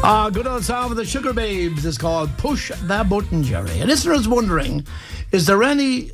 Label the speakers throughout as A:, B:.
A: Good old song of the Sugar Babes is called Push That Button, Jerry. A listener is wondering, is there any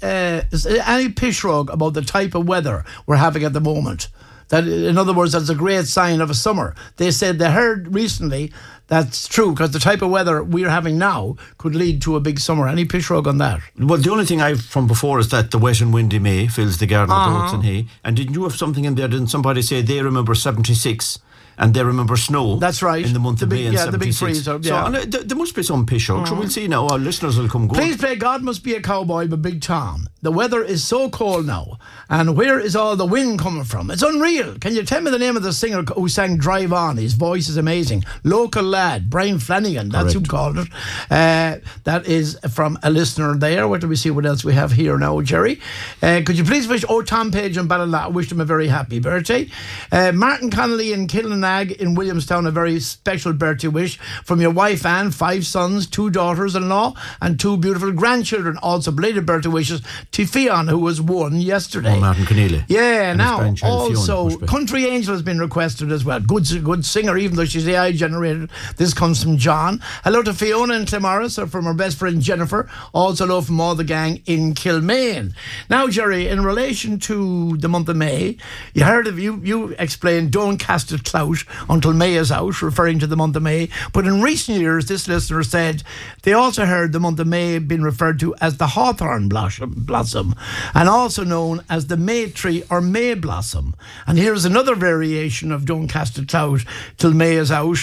A: pish rug about the type of weather we're having at the moment? That, in other words, that's a great sign of a summer. They said they heard recently that's true, because the type of weather we're having now could lead to a big summer. Any pish rug on that?
B: Well, the only thing I've from before is that the wet and windy May fills the garden with oats and hay. And didn't you have something in there? Didn't somebody say they remember 76? And they remember snow.
A: That's right.
B: In the month of May in 76.
A: The big freezer. Yeah.
B: So there must be some pish rug. So we'll see now. Our listeners will come good.
A: Please play God Must Be a Cowboy by Big Tom. The weather is so cold now. And where is all the wind coming from? It's unreal. Can you tell me the name of the singer who sang Drive On? His voice is amazing. Local lad, Brian Flanagan. That's who called it. That is from a listener there. What do we see? What else we have here now, Jerry? Could you please wish Tom Page and Ballala, wish them a very happy birthday. Martin Connolly in Killinag in Williamstown, a very special birthday wish from your wife Anne, 5 sons, 2 daughters-in-law and 2 beautiful grandchildren. Also belated birthday wishes to Fionn, who was 1 yesterday.
B: Martin Keneally.
A: Yeah,
B: and
A: now also
B: Fiona,
A: Country Angel has been requested as well. Good singer, even though she's AI generated. This comes from John. Hello to Fiona and Clemaris, from her best friend Jennifer. Also hello from all the gang in Kilmaine. Now, Jerry, in relation to the month of May, you heard of you explained don't cast a clout until May is out, referring to the month of May. But in recent years, this listener said they also heard the month of May being referred to as the hawthorn blossom, and also known as the May tree or May blossom. And here's another variation of don't cast a clout till May is out.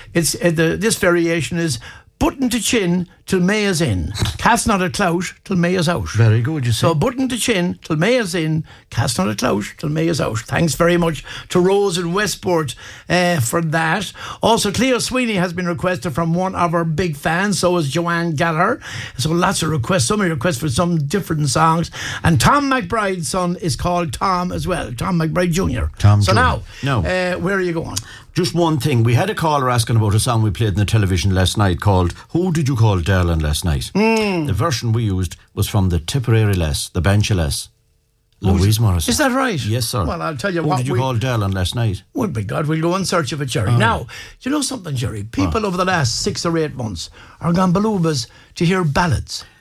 A: This variation is button to chin till May is in. Cast not a clout till May is out.
B: Very good, you see.
A: So button to chin till May is in. Cast not a clout till May is out. Thanks very much to Rose in Westport for that. Also, Cleo Sweeney has been requested from one of our big fans. So is Joanne Gallagher. So lots of requests. Some requests for some different songs. And Tom McBride's son is called Tom as well. Tom McBride Jr. So now, where are you going?
B: Just one thing. We had a caller asking about a song we played in the television last night called Who Did You Call Darling Last Night? The version we used was from the Tipperary Lass, the Banshee Lass, Louise Morrison.
A: Is that right?
B: Yes, sir.
A: Well, I'll tell you
B: Who
A: what.
B: Did you call Darling last night?
A: Oh, my God, we'll go in search of it, Jerry. Now, you know something, Jerry? People over the last 6 or 8 months are gone balubas to hear ballads.